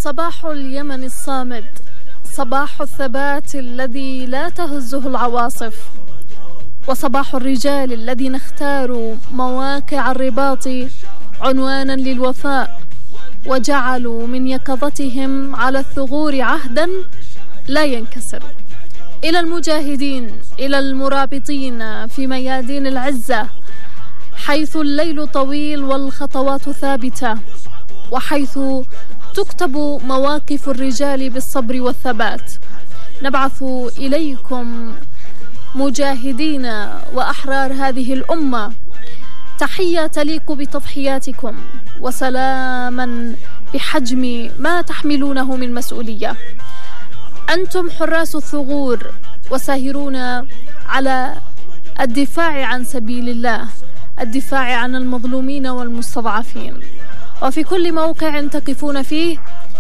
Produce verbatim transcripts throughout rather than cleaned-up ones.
صباح اليمن الصامد، صباح الثبات الذي لا تهزه العواصف، وصباح الرجال الذين اختاروا مواقع الرباط عنوانا للوفاء، وجعلوا من يقظتهم على الثغور عهدا لا ينكسر. إلى المجاهدين، إلى المرابطين في ميادين العزة، حيث الليل طويل والخطوات ثابتة، وحيث تكتب مواقف الرجال بالصبر والثبات، نبعث إليكم مجاهدين وأحرار هذه الأمة تحية تليق بتضحياتكم، وسلاما بحجم ما تحملونه من مسؤولية. أنتم حراس الثغور وساهرون على الدفاع عن سبيل الله، الدفاع عن المظلومين والمستضعفين، وفي كل موقع تقفون فيه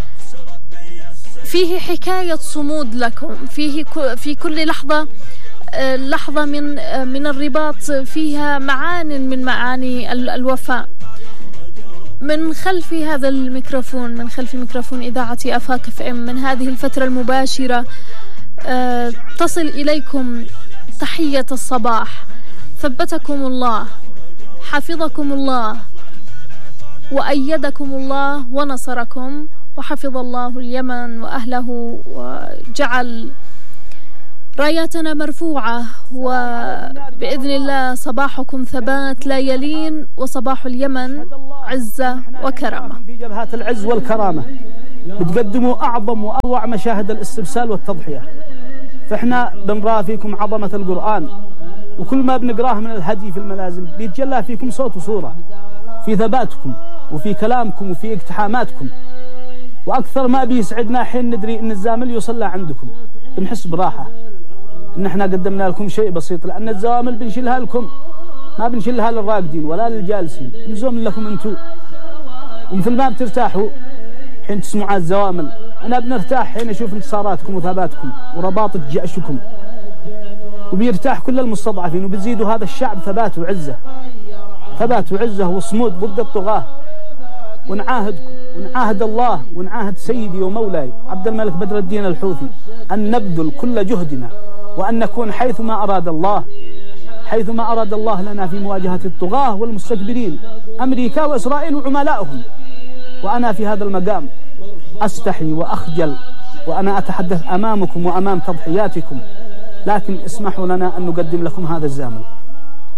فيه حكاية صمود لكم، فيه في كل لحظة لحظة من من الرباط فيها معان من معاني الوفاء. من خلف هذا الميكروفون، من خلف ميكروفون إذاعة آفاق اف ام، من هذه الفترة المباشرة تصل إليكم تحية الصباح. ثبتكم الله، حفظكم الله، وأيدكم الله ونصركم، وحفظ الله اليمن وأهله، وجعل راياتنا مرفوعة، وبإذن الله صباحكم ثبات لا يلين، وصباح اليمن عزة وكرامة. في جبهات العز والكرامة بتقدموا أعظم وأروع مشاهد الاستبسال والتضحية، فإحنا بنرى فيكم عظمة القرآن، وكل ما بنقراه من الهدي في الملازم بيتجلى فيكم صوت وصورة، في ثباتكم وفي كلامكم وفي اقتحاماتكم. وأكثر ما بيسعدنا حين ندري أن الزامل يصلى عندكم، بنحس براحة إن احنا قدمنا لكم شيء بسيط، لأن الزوامل بنشيلها لكم، ما بنشيلها للراقدين ولا للجالسين، بنزوم لكم انتو. ومثل ما بترتاحوا حين تسمعوا الزوامل، أنا بنرتاح حين أشوف انتصاراتكم وثباتكم ورباطة جأشكم، وبيرتاح كل المستضعفين، وبتزيدوا هذا الشعب ثبات وعزة، ثبات وعزة وصمود ضد الطغاة. ونعاهدكم ونعاهد الله ونعاهد سيدي ومولاي عبد الملك بدر الدين الحوثي أن نبذل كل جهدنا، وأن نكون حيثما أراد الله، حيثما أراد الله لنا في مواجهة الطغاة والمستكبرين، أمريكا وإسرائيل وعملائهم. وأنا في هذا المقام أستحي وأخجل وأنا أتحدث أمامكم وأمام تضحياتكم، لكن اسمحوا لنا أن نقدم لكم هذا الزامل.